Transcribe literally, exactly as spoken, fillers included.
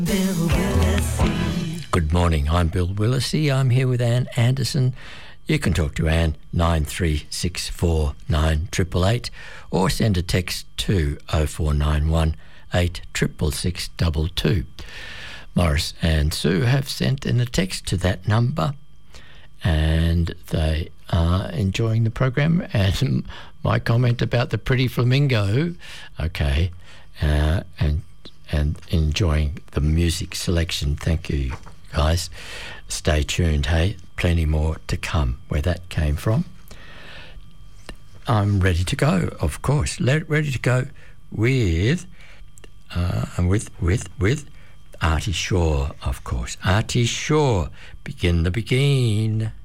Bill Willacy. Good morning, I'm Bill Willacy. I'm here with Ann Anderson. You can talk to Ann, nine three six four nine eight eight eight, or send a text to oh four nine one eight six six six two two. Morris and Sue have sent in a text to that number, and they are enjoying the program. And my comment about the pretty flamingo, okay, uh, and and enjoying the music selection. Thank you, guys. Stay tuned, hey? Plenty more to come where that came from. I'm ready to go, of course. Le- ready to go with, uh, with, with, with Artie Shaw, of course. Artie Shaw, Begin the Begin.